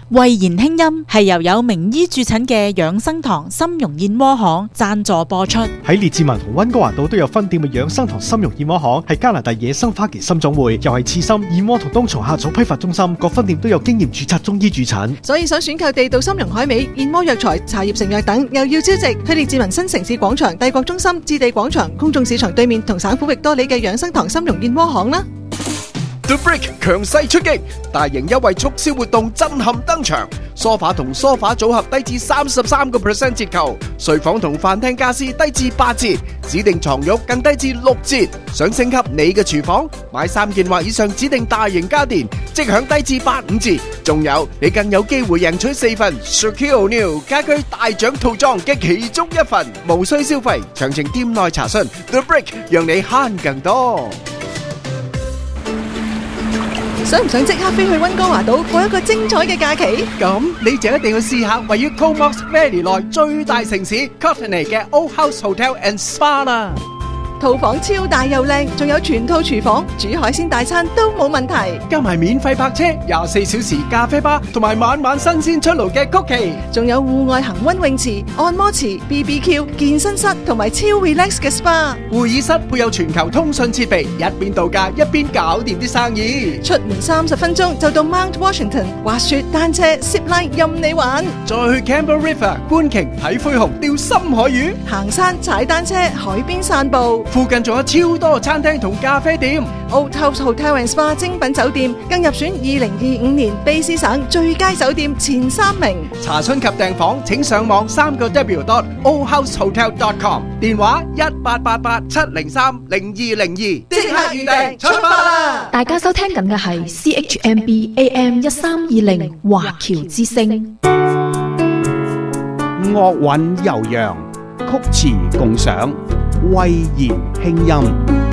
慧言輕音係由有名醫駐診嘅養生堂參茸燕窩行贊助播出。 喺列治文同溫哥華道都有分店嘅養生堂參茸燕窩行，係加拿大野生花旗參種會，又係刺參、燕窩同冬蟲夏草批發中心，各分店都有經驗註冊中醫駐診。 所以想選購地道參茸海味、燕窩藥材、茶葉成藥等，又要招值，去列治文新城市廣場、帝國中心、置地廣場、公眾市場對面同省府域多里嘅養生堂參茸燕窩行啦。 The Brick 強勢出擊，大型優惠促銷活動震撼登場，梳化同梳化組合低至33% 折扣，睡房同飯廳家私低至8折，指定床褥更低至6折。想升級你嘅廚房，買3件或以上指定大型家電，即享低至85折。仲有，你更有機會贏取4份 Shaquille O'Neal 家居大獎套裝嘅其中一份，無需消費。詳情店內查詢。The Brick 讓你慳更多。 想唔想即刻飛去溫哥華島過一個精彩嘅假期？ 咁你就一定要試下位於 Comox Valley 內最大城市 Courtenay 嘅 Old House Hotel and Spa 啦。 套房超大又靚，仲有全套廚房，煮海鮮大餐都冇問題。 加埋免費泊車、24小時咖啡吧，同埋晚晚新鮮出爐嘅曲奇， 仲有戶外恒溫泳池、按摩池、BBQ、健身室同埋超 relax 嘅 SPA。 會議室配有全球通訊設備，一邊度假一邊搞掂啲生意。 出門30分鐘就到 Mount Washington， 滑雪、單車、zipline 任你玩。 再去 Campbell River 觀鯨睇灰熊、釣深海魚， 行山、踩單車、海邊散步。 附近仲有超多餐廳同咖啡店。 Old House Hotel and Spa 精品酒店更入選2025年卑詩省最佳酒店前3名。 查詢及訂房請上網3w.oldhousehotel.com， 電話1888-703-0202，即刻預訂出發啦！ 大家收聽緊嘅係 CHMB AM 1320華僑之聲。 樂韻悠揚，曲詞共賞，慧言輕音。